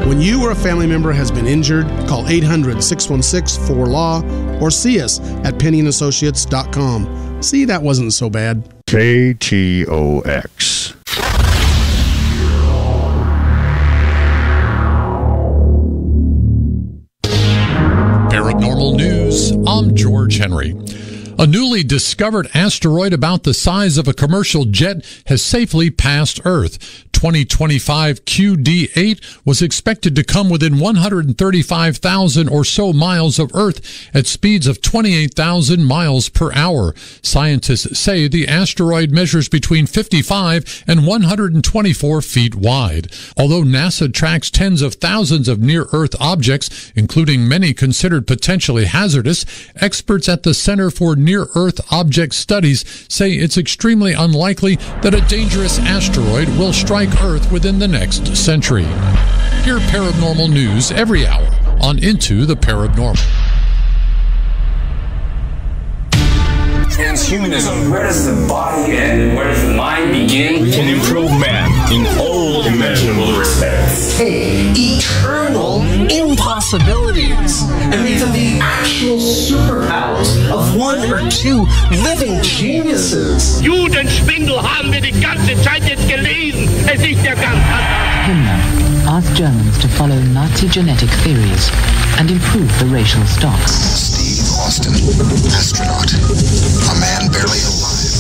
When you or a family member has been injured, call 800-616-4LAW or see us at PennyandAssociates.com. See, that wasn't so bad. KTOX. Paranormal News, I'm George Henry. A newly discovered asteroid about the size of a commercial jet has safely passed Earth. 2025 QD8 was expected to come within 135,000 or so miles of Earth at speeds of 28,000 miles per hour. Scientists say the asteroid measures between 55 and 124 feet wide. Although NASA tracks tens of thousands of near-Earth objects, including many considered potentially hazardous, experts at the Center for Near-Earth Object Studies say it's extremely unlikely that a dangerous asteroid will strike Earth within the next century. Hear paranormal news every hour on Into the Paranormal. Transhumanism. Where does the body end and where does the mind begin? We can improve man in all imaginable respects. Eternal impossibilities. And these are the actual superpowers of one or two living geniuses. Judenschwindel haben wir die ganze Zeit jetzt gelesen. Es ist der ganz Himmler asked Germans to follow Nazi genetic theories and improve the racial stocks. Steve Austin, astronaut, a man barely alive.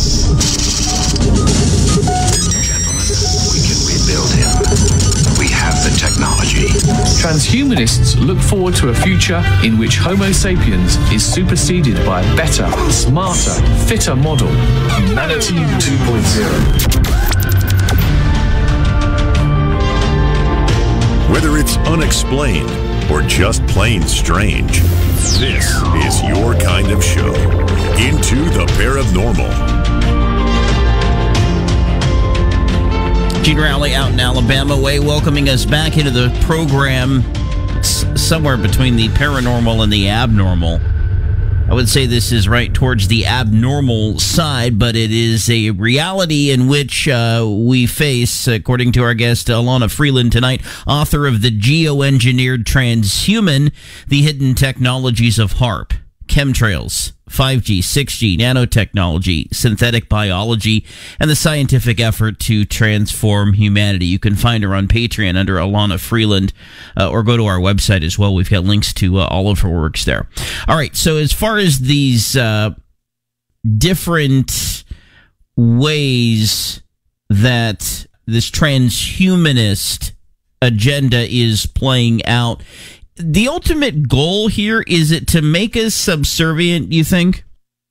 Gentlemen, we can rebuild him. We have the technology. Transhumanists look forward to a future in which Homo sapiens is superseded by a better, smarter, fitter model. Humanity 2.0. Whether it's unexplained or just plain strange, this is your kind of show. Into the Paranormal. Gene Rowley out in Alabama Way, welcoming us back into the program, somewhere between the paranormal and the abnormal. I would say this is right towards the abnormal side, but it is a reality in which we face, according to our guest, Alana Freeland tonight, author of The Geoengineered Transhuman, The Hidden Technologies of HAARP, Chemtrails, 5G, 6G, nanotechnology, synthetic biology, and the scientific effort to transform humanity. You can find her on Patreon under Alana Freeland, or go to our website as well. We've got links to all of her works there. All right, so as far as these different ways that this transhumanist agenda is playing out, the ultimate goal here, is it to make us subservient, you think?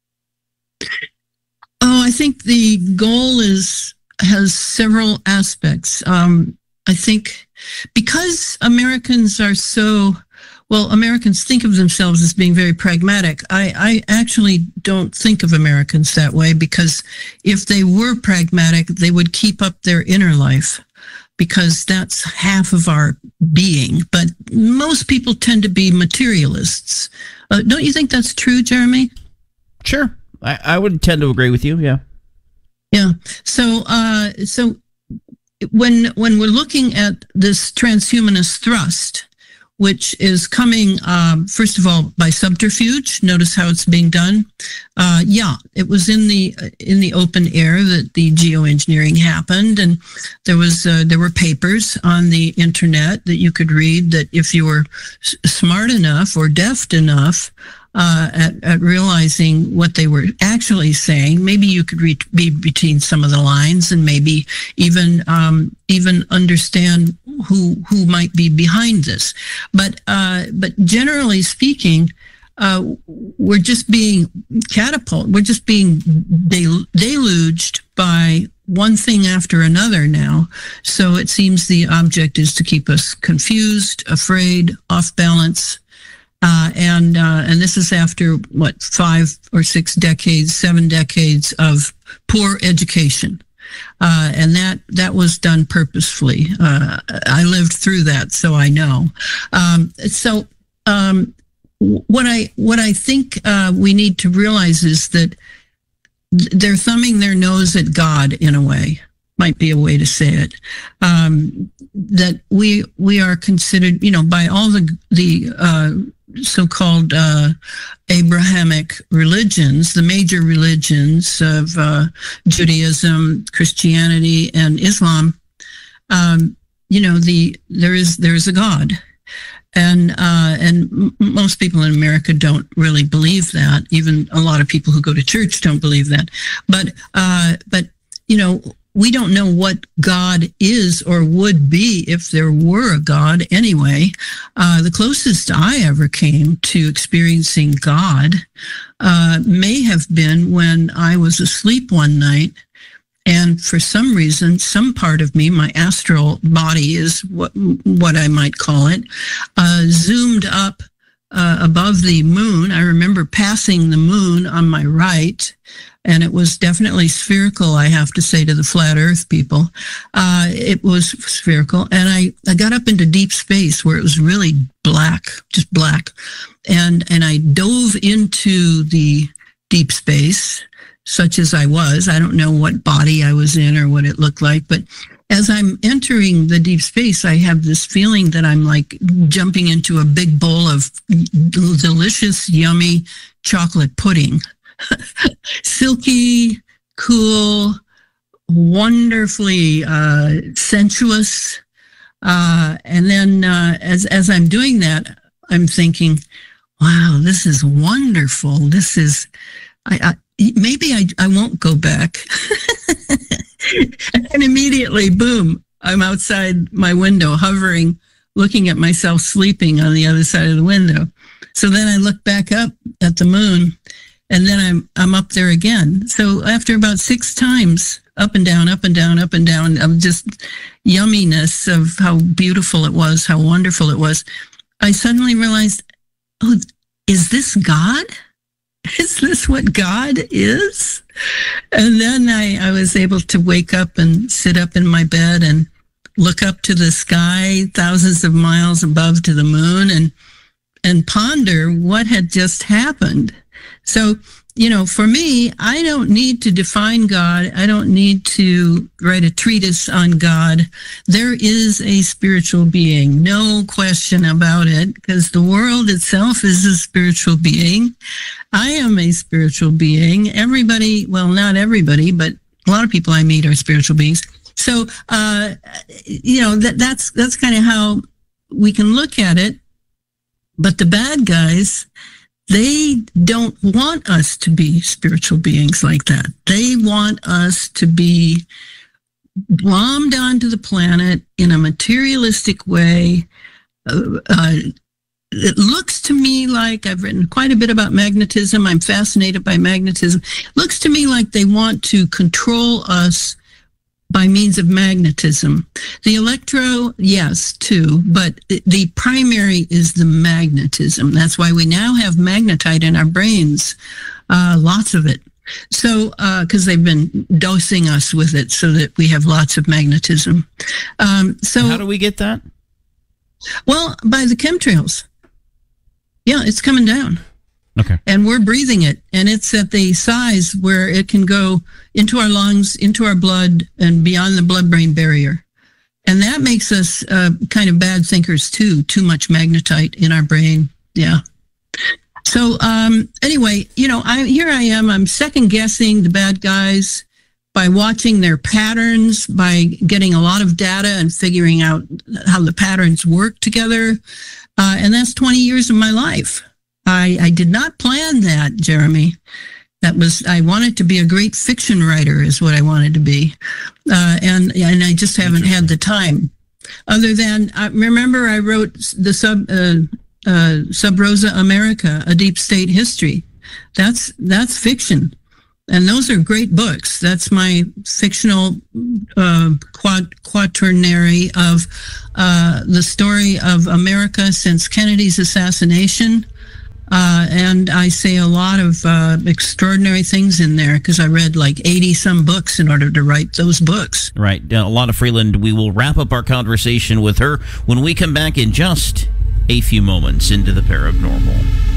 Oh, I think the goal has several aspects. I think because Americans are Americans think of themselves as being very pragmatic. I actually don't think of Americans that way, because if they were pragmatic, they would keep up their inner life, because that's half of our being. But most people tend to be materialists. Don't you think that's true, Jeremy? Sure. I would tend to agree with you, yeah. Yeah. So when we're looking at this transhumanist thrust, which is coming, first of all, by subterfuge. Notice how it's being done. It was in the open air that the geoengineering happened, and there were papers on the internet that you could read that if you were smart enough or deft enough at realizing what they were actually saying, maybe you could read between some of the lines, and maybe even understand who might be behind this. But generally speaking, we're just being we're just being deluged by one thing after another now. So it seems the object is to keep us confused, afraid, off balance. And this is after 5 or 6 decades, 7 decades of poor education. And that was done purposefully. I lived through that, so I know. What I think we need to realize is that they're thumbing their nose at God in a way. might be a way to say it, that we are considered, by all the so-called Abrahamic religions, the major religions of Judaism, Christianity, and Islam. There is a God, and most people in America don't really believe that. Even a lot of people who go to church don't believe that. But we don't know what God is or would be if there were a God anyway. The closest I ever came to experiencing God may have been when I was asleep one night, and for some reason, some part of me, my astral body is what I might call it, zoomed up above the moon. I remember passing the moon on my right, and it was definitely spherical, I have to say to the flat earth people. It was spherical, and I got up into deep space where it was really black, just black. And I dove into the deep space, such as I was. I don't know what body I was in or what it looked like, but as I'm entering the deep space, I have this feeling that I'm like jumping into a big bowl of delicious, yummy chocolate pudding. Silky, cool, wonderfully sensuous. And then as I'm doing that, I'm thinking, wow, this is wonderful. This is, maybe I won't go back. And immediately, boom, I'm outside my window, hovering, looking at myself sleeping on the other side of the window. So then I look back up at the moon, and then I'm up there again. So after about 6 times, up and down, up and down, up and down, of just yumminess of how beautiful it was, how wonderful it was, I suddenly realized, oh, is this God? Is this what God is? And then I was able to wake up and sit up in my bed and look up to the sky, thousands of miles above to the moon, and ponder what had just happened. So, for me, I don't need to define God. I don't need to write a treatise on God. There is a spiritual being, no question about it, because the world itself is a spiritual being. I am a spiritual being. Everybody, well, not everybody, but a lot of people I meet are spiritual beings. So, that's kind of how we can look at it. But the bad guys, they don't want us to be spiritual beings like that. They want us to be bombed onto the planet in a materialistic way. It looks to me like, I've written quite a bit about magnetism. I'm fascinated by magnetism. It looks to me like they want to control us by means of magnetism. The electro, yes, too, but the primary is the magnetism. That's why we now have magnetite in our brains, lots of it. So, because they've been dosing us with it so that we have lots of magnetism. So how do we get that? Well, by the chemtrails. Yeah, it's coming down. Okay. And we're breathing it, and it's at the size where it can go into our lungs, into our blood, and beyond the blood-brain barrier. And that makes us kind of bad thinkers, too. Too much magnetite in our brain. Yeah. So anyway, here I am. I'm second-guessing the bad guys by watching their patterns, by getting a lot of data and figuring out how the patterns work together. And that's 20 years of my life. I did not plan that, Jeremy. I wanted to be a great fiction writer is what I wanted to be. And I just haven't had the time. Other than, remember I wrote the Sub Rosa America, A Deep State History. That's fiction. And those are great books. That's my fictional quaternary of the story of America since Kennedy's assassination. And I say a lot of extraordinary things in there because I read like 80-some books in order to write those books. Right. Ilana Freeland, we will wrap up our conversation with her when we come back in just a few moments into the paranormal.